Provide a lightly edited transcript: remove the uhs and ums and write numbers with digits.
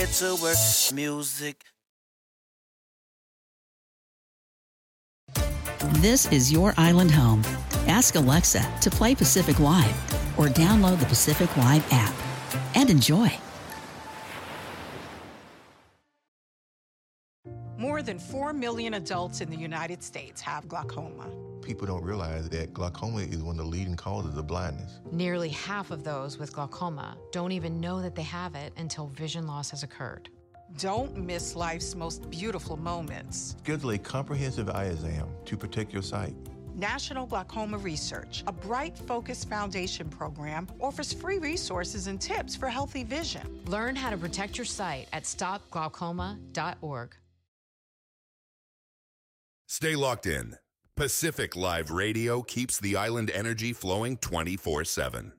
get to work. Music. This is your island home. Ask Alexa to play Pacific Live or download the Pacific Live app and enjoy. More than 4 million adults in the United States have glaucoma. People don't realize that glaucoma is one of the leading causes of blindness. Nearly half of those with glaucoma don't even know that they have it until vision loss has occurred. Don't miss life's most beautiful moments. Schedule a comprehensive eye exam to protect your sight. National Glaucoma Research, a Bright Focus Foundation program, offers free resources and tips for healthy vision. Learn how to protect your sight at stopglaucoma.org. Stay locked in. Pacific Live Radio keeps the island energy flowing 24/7.